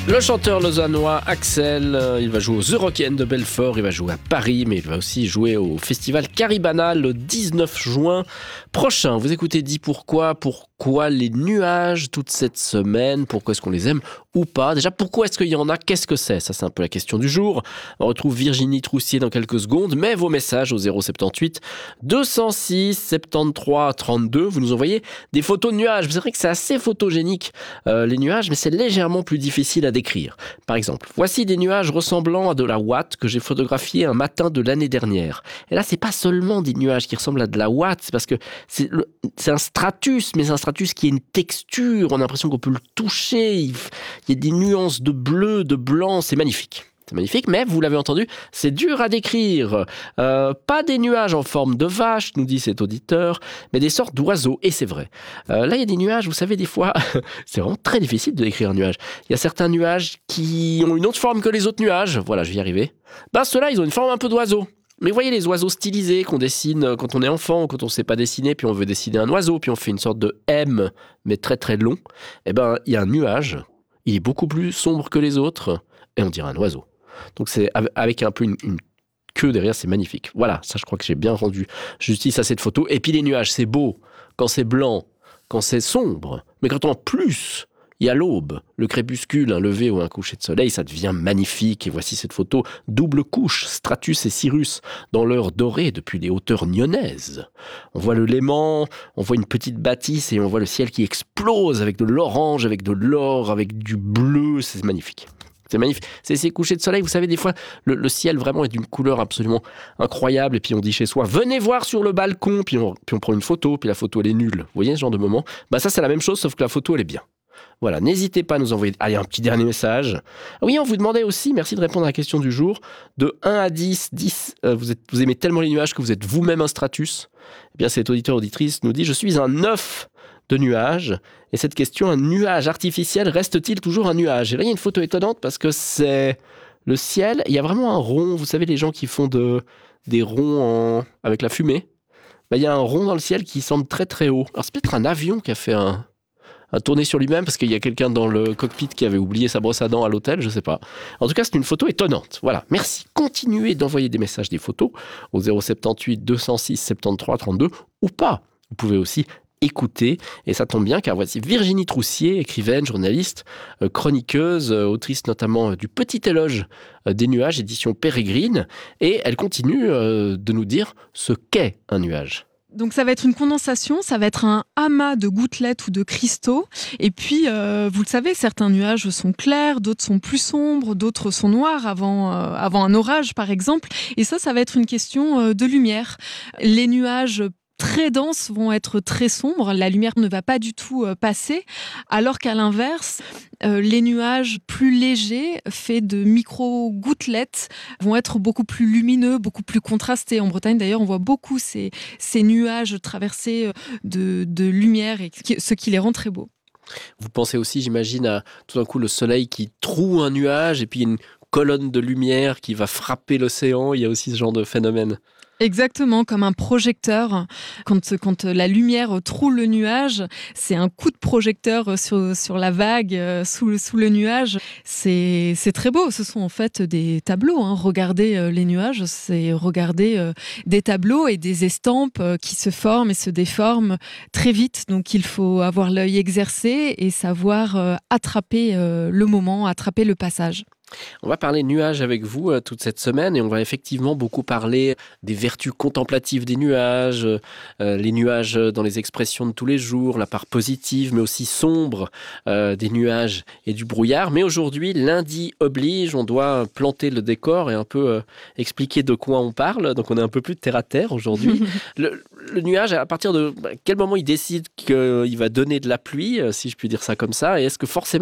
Le chanteur lausannois Axel, il va jouer aux Eurockéennes de Belfort, il va jouer à Paris, mais il va aussi jouer au festival Caribana le 19 juin prochain. Vous écoutez Dis pourquoi les nuages toute cette semaine, pourquoi est-ce qu'on les aime ou pas? Déjà, pourquoi est-ce qu'il y en a? Qu'est-ce que c'est? Ça, c'est un peu la question du jour. On retrouve Virginie Troussier dans quelques secondes, mais vos messages au 078 206 73 32. Vous nous envoyez des photos de nuages. C'est vrai que c'est assez photogénique, les nuages, mais c'est légèrement plus difficile à décrire. Par exemple, voici des nuages ressemblant à de la ouate que j'ai photographié un matin de l'année dernière. Et là, c'est pas seulement des nuages qui ressemblent à de la ouate, c'est parce que c'est un stratus, mais c'est un stratus qui a une texture, on a l'impression qu'on peut le toucher, il y a des nuances de bleu, de blanc, c'est magnifique. C'est magnifique, mais vous l'avez entendu, c'est dur à décrire. Pas des nuages en forme de vache, nous dit cet auditeur, mais des sortes d'oiseaux, et c'est vrai. Là, il y a des nuages, vous savez, des fois, c'est vraiment très difficile de décrire un nuage. Il y a certains nuages qui ont une autre forme que les autres nuages. Voilà, je vais y arriver. Ceux-là, ils ont une forme un peu d'oiseau. Mais vous voyez les oiseaux stylisés qu'on dessine quand on est enfant, quand on ne sait pas dessiner, puis on veut dessiner un oiseau, puis on fait une sorte de M, mais très très long. Il y a un nuage, il est beaucoup plus sombre que les autres, et on dirait un oiseau. Donc c'est avec un peu une queue derrière, c'est magnifique. Voilà, ça je crois que j'ai bien rendu justice à cette photo. Et puis les nuages, c'est beau quand c'est blanc, quand c'est sombre, mais quand en plus il y a l'aube, le crépuscule, un lever ou un coucher de soleil, ça devient magnifique. Et voici cette photo, double couche, Stratus et Sirius, dans l'heure dorée depuis les hauteurs nyonnaises. On voit le Léman, on voit une petite bâtisse et on voit le ciel qui explose avec de l'orange, avec de l'or, avec du bleu, c'est magnifique. C'est magnifique. C'est ces couchers de soleil, vous savez, des fois, le ciel vraiment est d'une couleur absolument incroyable. Et puis on dit chez soi, venez voir sur le balcon. Puis on prend une photo, puis la photo, elle est nulle. Vous voyez ce genre de moment? Ça, c'est la même chose, sauf que la photo, elle est bien. Voilà, n'hésitez pas à nous envoyer... Allez, un petit dernier message. Oui, on vous demandait aussi, merci de répondre à la question du jour, de 1 à 10, vous aimez tellement les nuages que vous êtes vous-même un stratus. Eh bien, cet auditeur-auditrice nous dit, je suis un 9 de nuages. Et cette question, un nuage artificiel reste-t-il toujours un nuage? Et là, il y a une photo étonnante parce que c'est le ciel. Il y a vraiment un rond, vous savez, les gens qui font des ronds avec la fumée. Il y a un rond dans le ciel qui semble très très haut. Alors, c'est peut-être un avion qui a fait un tourné sur lui-même parce qu'il y a quelqu'un dans le cockpit qui avait oublié sa brosse à dents à l'hôtel, je sais pas. En tout cas, c'est une photo étonnante. Voilà, merci. Continuez d'envoyer des messages, des photos au 078 206 73 32 ou pas. Vous pouvez aussi écouter, et ça tombe bien car voici Virginie Troussier, écrivaine, journaliste, chroniqueuse, autrice notamment du Petit éloge des nuages, édition Pérégrine, et elle continue de nous dire ce qu'est un nuage. Donc ça va être une condensation, ça va être un amas de gouttelettes ou de cristaux. Et puis, vous le savez, certains nuages sont clairs, d'autres sont plus sombres, d'autres sont noirs avant un orage, par exemple. Et ça va être une question de lumière. Les nuages très denses vont être très sombres, la lumière ne va pas du tout passer, alors qu'à l'inverse, les nuages plus légers, faits de micro-gouttelettes, vont être beaucoup plus lumineux, beaucoup plus contrastés. En Bretagne, d'ailleurs, on voit beaucoup ces nuages traversés de lumière, et ce qui les rend très beaux. Vous pensez aussi, j'imagine, à tout d'un coup le soleil qui troue un nuage et puis une colonne de lumière qui va frapper l'océan. Il y a aussi ce genre de phénomène. Exactement, comme un projecteur. Quand la lumière troue le nuage, c'est un coup de projecteur sur la vague, sous le nuage. C'est très beau. Ce sont en fait des tableaux. Regarder les nuages, c'est regarder des tableaux et des estampes qui se forment et se déforment très vite. Donc il faut avoir l'œil exercé et savoir attraper le moment, attraper le passage. On va parler nuages avec vous toute cette semaine et on va effectivement beaucoup parler des vertus contemplatives des nuages, les nuages dans les expressions de tous les jours, la part positive mais aussi sombre des nuages et du brouillard. Mais aujourd'hui, lundi oblige, on doit planter le décor et un peu expliquer de quoi on parle. Donc on est un peu plus terre à terre aujourd'hui. Le nuage, à partir de quel moment il décide qu'il va donner de la pluie, si je puis dire ça comme ça, et est-ce que forcément